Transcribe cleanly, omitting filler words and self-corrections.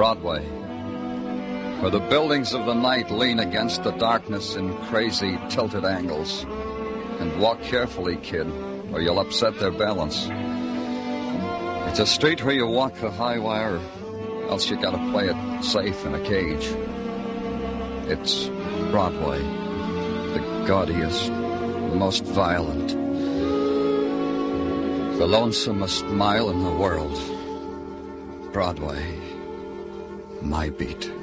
Broadway, where the buildings of the night lean against the darkness in crazy, tilted angles. And walk carefully, kid, or you'll upset their balance. It's a street where you walk the high wire, or else you gotta play it safe in a cage. It's Broadway, the gaudiest, the most violent, the lonesomest mile in the world. Broadway, my beat.